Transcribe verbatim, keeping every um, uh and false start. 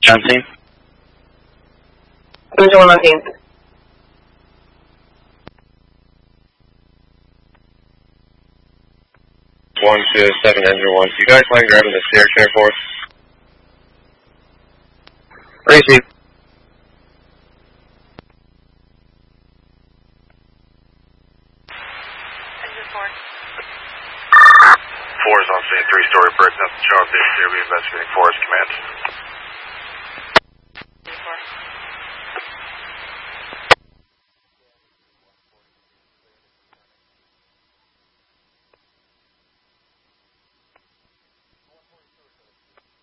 John team. Engine one on team. One to seven, engine one. Do you guys mind grabbing the stair chair for us? Receive. Engine four. Four is on scene, three-story brick, nothing shown. This here, we investigating Forest Command.